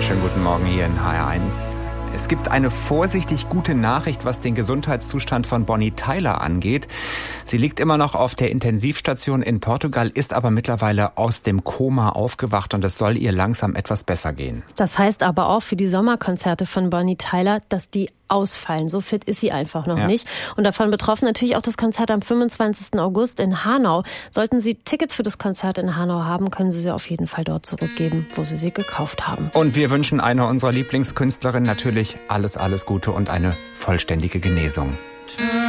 Schönen guten Morgen hier in HR1. Es gibt eine vorsichtig gute Nachricht, was den Gesundheitszustand von Bonnie Tyler angeht. Sie liegt immer noch auf der Intensivstation in Portugal, ist aber mittlerweile aus dem Koma aufgewacht und es soll ihr langsam etwas besser gehen. Das heißt aber auch für die Sommerkonzerte von Bonnie Tyler, dass die ausfallen. So fit ist sie einfach noch nicht. Und davon betroffen natürlich auch das Konzert am 25. August in Hanau. Sollten Sie Tickets für das Konzert in Hanau haben, können Sie sie auf jeden Fall dort zurückgeben, wo Sie sie gekauft haben. Und wir wünschen einer unserer Lieblingskünstlerinnen natürlich alles Gute und eine vollständige Genesung.